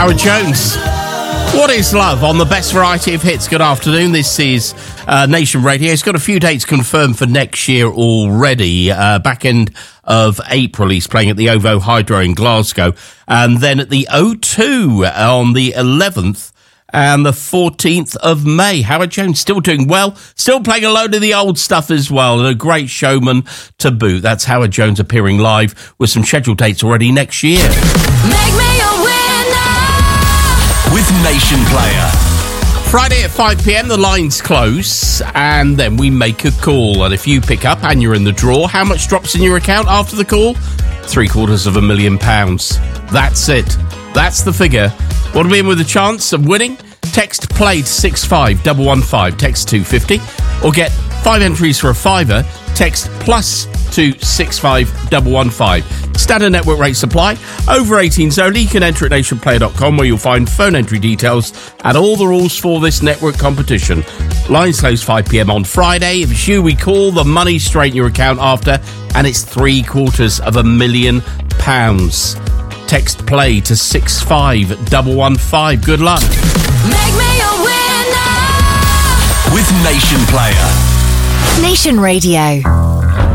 Howard Jones. What is love on the best variety of hits? Good afternoon. This is Nation Radio. It's got a few dates confirmed for next year already. Back end of April, he's playing at the OVO Hydro in Glasgow. And then at the O2 on the 11th and the 14th of May. Howard Jones still doing well, still playing a load of the old stuff as well, and a great showman to boot. That's Howard Jones appearing live with some scheduled dates already next year. Make me a winner with Nation Player. Friday at 5 p.m, the lines close, and then we make a call. And if you pick up and you're in the draw, how much drops in your account after the call? £750,000. That's it. That's the figure. Want to be in with a chance of winning? Text PLAY to 65115, text 250, or get 5 entries for a fiver, text plus to 65115. Standard network rate supply, over 18s only. You can enter at nationplayer.com, where you'll find phone entry details and all the rules for this network competition. Lines close 5 p.m. on Friday. If it's you, we call the money straight in your account after, and it's £750,000. Text PLAY to 65115. Good luck. Make me a winner with Nation Player. Nation Radio.